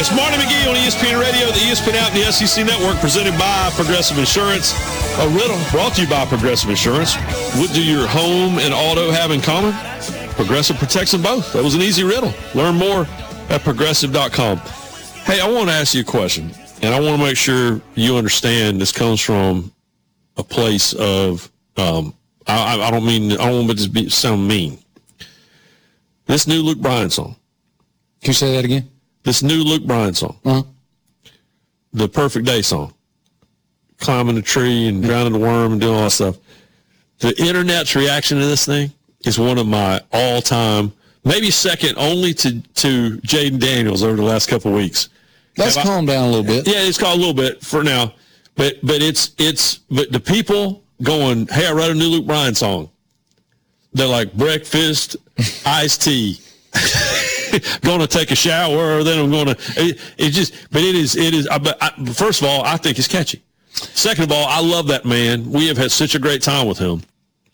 It's Marty McGee on ESPN Radio, the ESPN app, and the SEC Network, presented by Progressive Insurance. A riddle brought to you by Progressive Insurance. What do your home and auto have in common? Progressive protects them both. That was an easy riddle. Learn more at Progressive.com. Hey, I want to ask you a question, and I want to make sure you understand this comes from a place of, I don't want to just sound mean. This new Luke Bryan song. Can you say that again? This new Luke Bryan song. Uh-huh. The Perfect Day song. Climbing the tree and drowning the worm and doing all that stuff. The internet's reaction to this thing is one of my all-time, maybe second only to Jaden Daniels over the last couple of weeks. Let's calm down a little bit. Yeah, it's called a little bit for now. But the people going, hey, I wrote a new Luke Bryan song. They're like breakfast, iced tea. Going to take a shower, then I'm going to. First of all, I think it's catchy. Second of all, I love that man. We have had such a great time with him.